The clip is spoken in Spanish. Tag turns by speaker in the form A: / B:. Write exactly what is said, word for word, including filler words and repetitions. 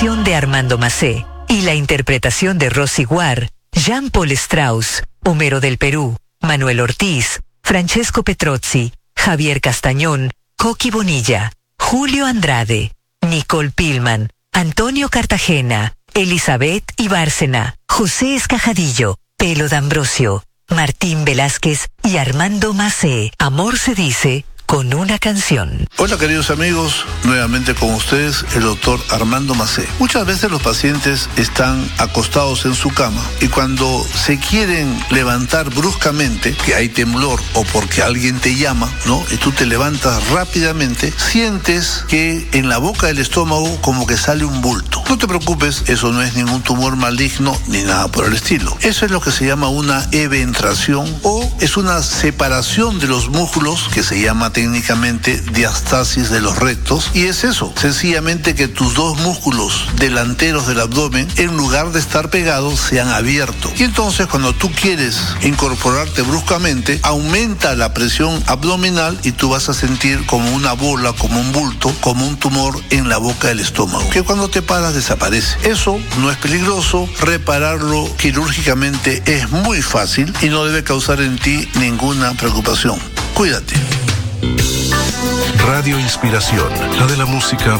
A: dirección de Armando Macé y la interpretación de Rosy Guar, Jean-Paul Strauss, Homero del Perú, Manuel Ortiz, Francesco Petrozzi, Javier Castañón, Coqui Bonilla, Julio Andrade, Nicole Pillman, Antonio Cartagena, Elizabeth Ibárcena, José Escajadillo, Pelo D'Ambrosio, Martín Velázquez y Armando Macé. Amor se dice con una canción.
B: Hola queridos amigos, nuevamente con ustedes el doctor Armando Macé. Muchas veces los pacientes están acostados en su cama y cuando se quieren levantar bruscamente, que hay temblor o porque alguien te llama, ¿no? Y tú te levantas rápidamente, sientes que en la boca del estómago como que sale un bulto. No te preocupes, eso no es ningún tumor maligno ni nada por el estilo. Eso es lo que se llama una eventración o es una separación de los músculos que se llama técnicamente diastasis de los rectos, y es eso, sencillamente que tus dos músculos delanteros del abdomen, en lugar de estar pegados, se han abierto. Y entonces cuando tú quieres incorporarte bruscamente, aumenta la presión abdominal y tú vas a sentir como una bola, como un bulto, como un tumor en la boca del estómago, que cuando te paras desaparece. Eso no es peligroso, repararlo quirúrgicamente es muy fácil y no debe causar en ti ninguna preocupación. Cuídate.
C: Radio Inspiración, la de la música